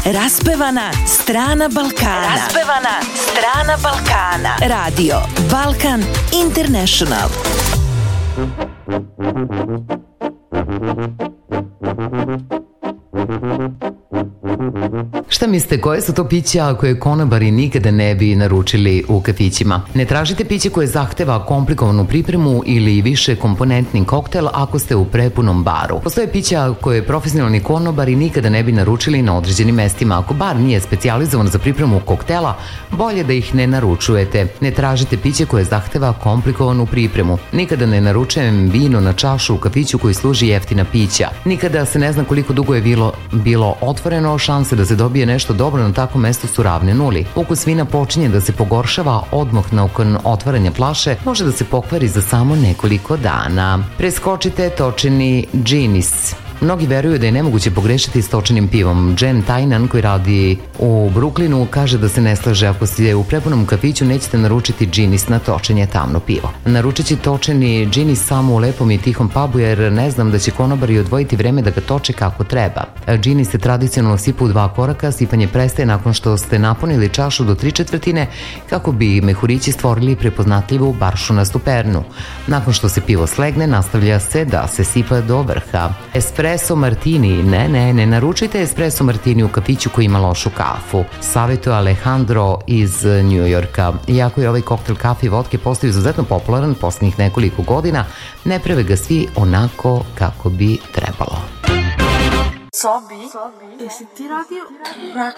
Raspevana strana Balkana. Raspevana strana Balkana. Radio Balkan International. Šta mislite, koje su to pića koje konobari nikada ne bi naručili u kafićima? Ne tražite piće koje zahteva komplikovanu pripremu ili više komponentni koktel ako ste u prepunom baru. Postoje pića koje profesionalni konobari nikada ne bi naručili na određenim mestima. Ako bar nije specijalizovan za pripremu koktela, bolje da ih ne naručujete. Ne tražite piće koje zahteva komplikovanu pripremu. Nikada ne naručujem vino na čašu u kafiću koji služi jeftina pića. Nikada se ne zna koliko dugo je bilo otvoreno, šanse da se dobije nešto dobro na takvom mestu su ravne nuli. Ukus vina počinje da se pogoršava odmah nakon otvaranja flaše, može da se pokvari za samo nekoliko dana. Preskočite točeni džinis. Mnogi veruju da je nemoguće pogrešiti s točenim pivom. Jen Tynan, koji radi u Brooklynu, kaže da se ne slaže ako ste u prepunom kafiću nećete naručiti džinis na točenje tamno pivo. Naručeći točeni džinis samo u lepom i tihom pubu jer ne znam da će konobari odvojiti vreme da ga toče kako treba. Džinis se tradicionalno sipa u 2 koraka, sipanje prestaje nakon što ste napunili čašu do 3/4 kako bi mehurići stvorili prepoznatljivu baršunastu pernu. Nakon što se pivo slegne, nastavlja se da se sipa do vrha. Espresso martini. Ne naručite espresso martini u kafiću koji ima lošu kafu. Savjetuje Alejandro iz Njujorka. Iako je ovaj koktel kafe i vodke postao izuzetno popularan posljednjih nekoliko godina, ne prave ga svi onako kako bi trebalo. Sobi, jesi ti radio Rock